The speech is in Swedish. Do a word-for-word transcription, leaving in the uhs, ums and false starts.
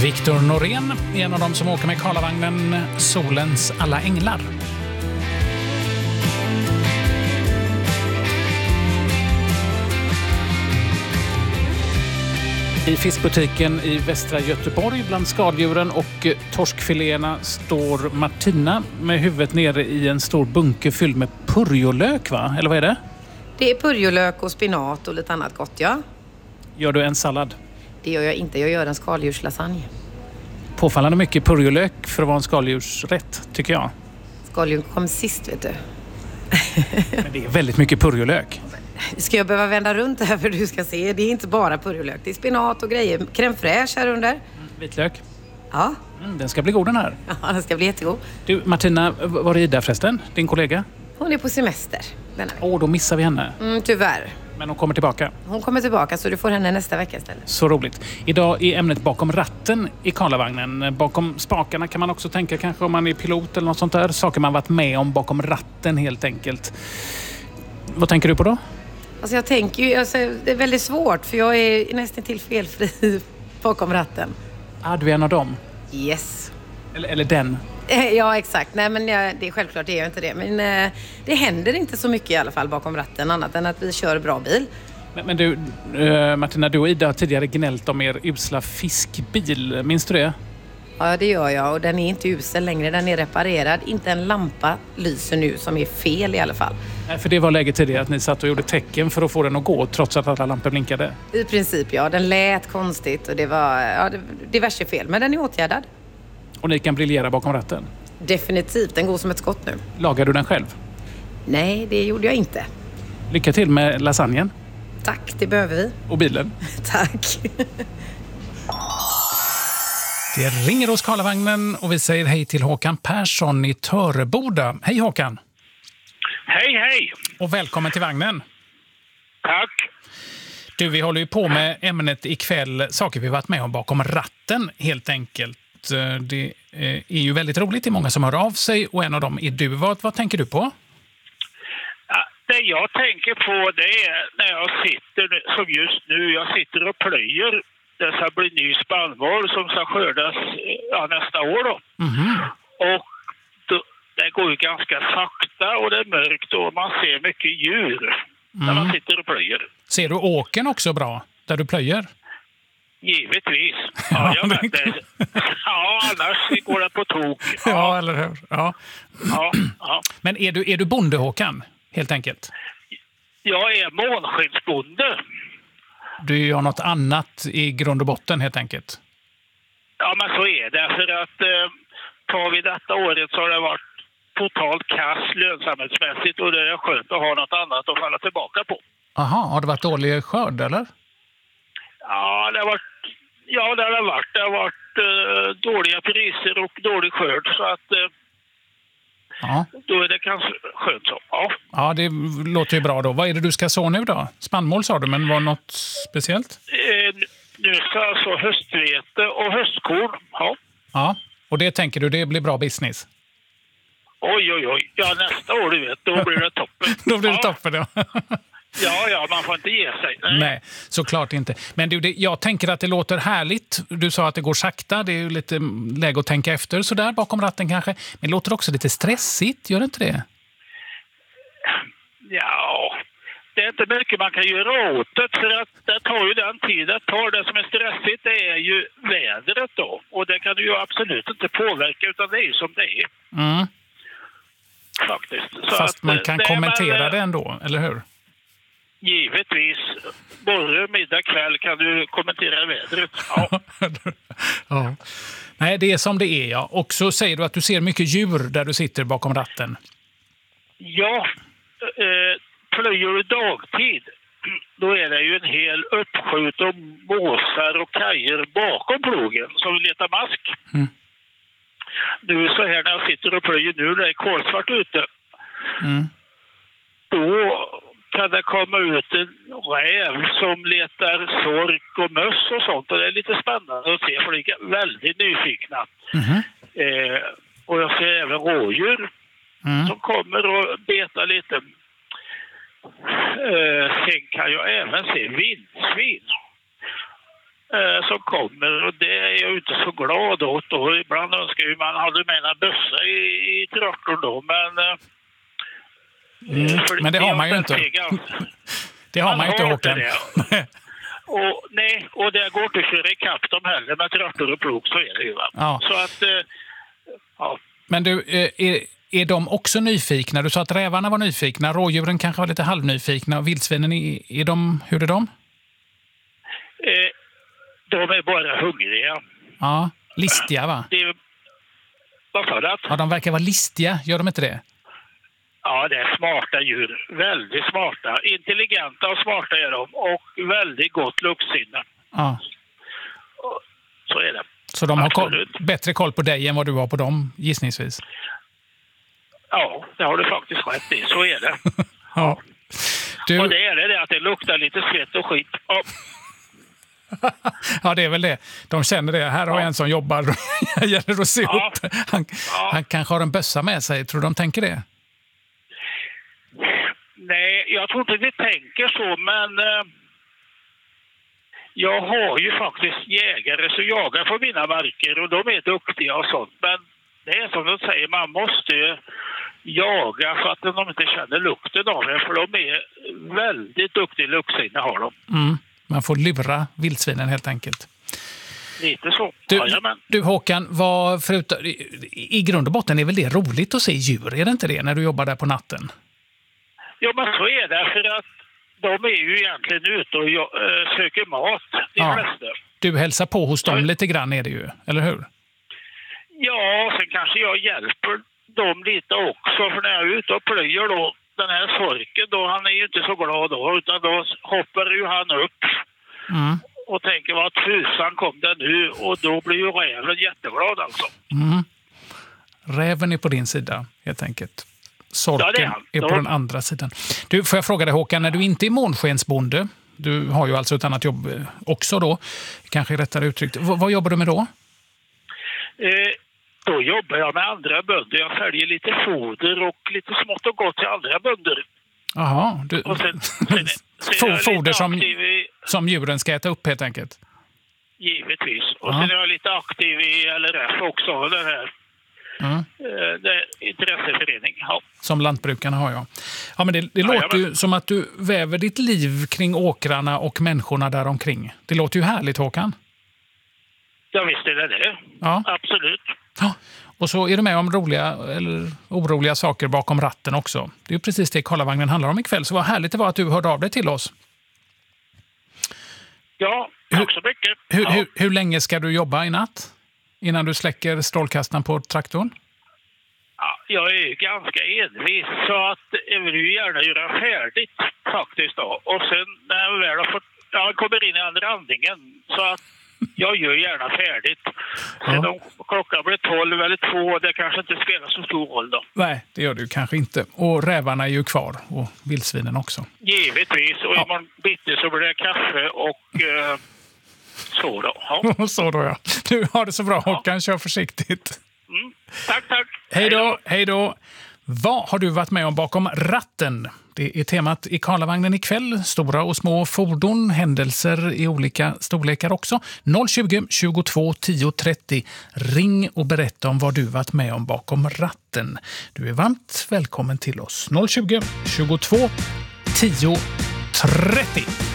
Viktor Norén är en av dem som åker med Karlavagnen Solens alla änglar. I fiskbutiken i västra Göteborg bland skaldjuren och torskfiléerna står Martina med huvudet nere i en stor bunke fylld med purjolök, va? Eller vad är det? Det är purjolök och spinat och lite annat gott, ja. Gör du en sallad? Det gör jag inte, jag gör en skaldjurslasagne. Påfallande mycket purjolök för att vara en skaldjursrätt, tycker jag. Skaldjur kom sist, vet du. Men det är väldigt mycket purjolök. Ska jag behöva vända runt här för du ska se? Det är inte bara purjolök, det är spinat och grejer. Crème fraîche här under. Mm, vitlök. Ja. Mm, den ska bli god den här. Ja, den ska bli jättegod. Du, Martina, var är Ida förresten? Din kollega? Hon är på semester. Åh, oh, då missar vi henne. Mm, tyvärr. Men hon kommer tillbaka. Hon kommer tillbaka så du får henne nästa vecka istället. Så roligt. Idag är ämnet bakom ratten i Karlavagnen. Bakom spakarna kan man också tänka kanske om man är pilot eller något sånt där. Saker man varit med om bakom ratten helt enkelt. Vad tänker du på då? Alltså jag tänker ju, alltså, det är väldigt svårt för jag är nästan till felfri bakom ratten. Ah, du är en av dem? Yes. Eller, eller den? Ja, exakt. Nej, men jag, det är självklart, det är jag inte det. Men eh, det händer inte så mycket i alla fall bakom ratten annat än att vi kör bra bil. Men, men du, eh, Martina, du och Ida har tidigare gnällt om er usla fiskbil. Minns du det? Ja, det gör jag. Och den är inte usel längre. Den är reparerad. Inte en lampa lyser nu som är fel i alla fall. Nej, för det var läget tidigare att ni satt och gjorde tecken för att få den att gå trots att alla lampor blinkade. I princip, ja. Den lät konstigt och det var ja, det, diverse fel. Men den är åtgärdad. Och ni kan briljera bakom ratten? Definitivt. Den går som ett skott nu. Lagar du den själv? Nej, det gjorde jag inte. Lycka till med lasagnen. Tack, det behöver vi. Och bilen. Tack. Det ringer hos Karlavagnen och vi säger hej till Håkan Persson i Töreboda. Hej Håkan! Hej, hej! Och välkommen till vagnen. Tack! Du, vi håller ju på med ämnet ikväll, saker vi varit med om bakom ratten helt enkelt. Det är ju väldigt roligt, det är många som hör av sig och en av dem är du. Vad, vad tänker du på? Ja, det jag tänker på det är när jag sitter, som just nu, jag sitter och plöjer. Det ska bli ny spannmål som ska skördas ja, nästa år då. Mm-hmm. Och då, det går ju ganska sakta och det är mörkt och man ser mycket djur mm. när man sitter och plöjer. Ser du åken också bra där du plöjer? Givetvis. Ja, jag vet det. Ja, annars går det på tok. Ja, ja eller hur? Ja. Ja, ja. Men är du, är du bonde, Håkan? Helt enkelt. Jag är månskensbonde. Du gör något annat i grund och botten helt enkelt? Ja, men så är det. För att eh, tar vi detta året så har det varit totalt kass lönsamhetsmässigt och det är skönt att ha något annat att falla tillbaka på. Aha, har det varit dålig skörd eller? Ja, det har varit, ja, det har det varit. Det har varit eh, dåliga priser och dålig skörd så att eh, ja. Då är det kanske skönt så. Ja. Ja, det låter ju bra då. Vad är det du ska så nu då? Spannmål sa du, men var något speciellt? Eh, nu ska alltså höstvete och höstkorn. Ja. Ja, och det tänker du, det blir bra business? Oj, oj, oj. Ja, nästa år, du vet, då blir det toppen. Då blir det ja. toppen, ja. Ja, ja, man får inte ge sig. Nej, Nej såklart inte. Men du, det, jag tänker att det låter härligt. Du sa att det går sakta. Det är ju lite läge att tänka efter så där bakom ratten kanske. Men det låter också lite stressigt, gör det inte det? Ja, det är inte mycket man kan göra åt det. För att det tar ju den tiden. Tar det som är stressigt, det är ju vädret då. Och det kan du ju absolut inte påverka, utan det är ju som det är. Mm. Faktiskt. Så Fast att, man kan det, kommentera men, det ändå, eller hur? Givetvis. Både middag kväll kan du kommentera vädret. Ja. Ja. Nej, det är som det är, ja. Och så säger du att du ser mycket djur där du sitter bakom ratten. Ja, eh, plöjer du dagtid, då är det ju en hel uppskjut av båsar och kajer bakom plogen som letar mask. Mm. Nu så här när jag sitter och plöjer nu, det är kolsvart ute. Mm. Då kan det komma ut en räv som letar sork och möss och sånt. Och det är lite spännande att se, för det är väldigt nyfikna. Mm. Eh, och jag ser även rådjur mm. som kommer och betar lite. Eh, sen kan jag även se vildsvin. eh, som kommer. Och det är jag ju inte så glad åt. Och ibland önskar jag man hade med en bössa i, i traktorn då. Men, eh, mm, men det har man ju inte. Det har man, man ju inte, Håkan. Och, nej, och det går inte att köra ikapp dem heller med traktor och plog, så är det ju. Va? Ja. Så att, eh, ja. Men du, är, är de också nyfikna? Du sa att rävarna var nyfikna, rådjuren kanske var lite halvnyfikna, och vildsvinen, är, är de, hur är de? Eh, de är bara hungriga. Ja, listiga va? Det är, vad sa du? Ja, de verkar vara listiga, gör de inte det? Ja, det är smarta djur. Väldigt smarta. Intelligenta och smarta är de. Och väldigt gott luktsinne. Ja. Så är det. Så de har koll, bättre koll på dig än vad du har på dem, gissningsvis? Ja, det har du faktiskt rätt i. Så är det. Ja. Du... Och det är det, det att det luktar lite svett och skit. Ja. Ja, det är väl det. De känner det. Här har jag en som jobbar. Det gäller att se ja. upp. Han, ja. han kanske har en bössa med sig. Tror du de tänker det? Nej, jag tror inte vi tänker så, men eh, jag har ju faktiskt jägare som jagar på mina marker och de är duktiga och sånt. Men det är som de säger, man måste ju jaga för att de inte känner lukten av det, för de är väldigt duktiga luktsinne har de. Mm, man får lura vildsvinen helt enkelt. Lite så. Du, ja, du Håkan, vad, förutom, i grund och botten är väl det roligt att se djur, är det inte det, när du jobbar där på natten? Ja, men så är det, för att de är ju egentligen ute och äh, söker mat, de ja. flesta. Du hälsar på hos dem så... lite grann är det ju, eller hur? Ja, sen kanske jag hjälper dem lite också, för när jag är ute och plöjer då, den här sorken då, han är ju inte så glad då, utan då hoppar ju han upp mm. och tänker vad tusan kom det nu, och då blir ju räven jätteglad alltså. Mm. Räven är på din sida, helt enkelt. Sorken ja, är, är på den andra sidan. Du, får jag fråga dig Håkan, när du inte är månskensbonde, du har ju alltså ett annat jobb också då, kanske rättare uttryckt. V- vad jobbar du med då? Eh, då jobbar jag med andra bönder. Jag säljer lite foder och lite smått och gott till andra bönder. Jaha, du... Och sen, sen, sen foder som, i, som djuren ska äta upp helt enkelt? Givetvis. Och Aha. sen är jag lite aktiv i L R F också, den här Mm. Det intresseförening, ja. Som lantbrukarna har jag. Ja, men det, det ja, låter ju som att du väver ditt liv kring åkrarna och människorna där omkring. Det låter ju härligt, Håkan. Ja, visst är det det. Ja. Absolut. Ja. Och så är du med om roliga eller oroliga saker bakom ratten också. Det är ju precis det Karlavagnen handlar om ikväll. Så vad härligt det var att du hörde av dig till oss. Ja, tack så mycket. Hur, ja. hur, hur länge ska du jobba i natt? Innan du släcker strålkastaren på traktorn? Ja, jag är ju ganska envis, så att jag vill ju gärna göra färdigt faktiskt då. Och sen när jag väl har fått, jag kommer in i andra andningen, så att jag gör gärna färdigt. Sen ja. Om klockan blir tolv eller två, det kanske inte spelar så stor roll då. Nej, det gör du kanske inte. Och rävarna är ju kvar, och vildsvinen också. Givetvis, och ja. Imorgon bitti så blir det kaffe och... Eh, Så då. Ja. Så då, ja. Du har det så bra, Håkan. Kör försiktigt. Mm. Tack, tack. Hej då, hej då. Vad har du varit med om bakom ratten? Det är temat i Karlavagnen ikväll. Stora och små fordon, händelser i olika storlekar också. noll tjugo, tjugotvå, tio, trettio. Ring och berätta om vad du varit med om bakom ratten. Du är varmt välkommen till oss. noll tjugo, tjugotvå, tio, trettio.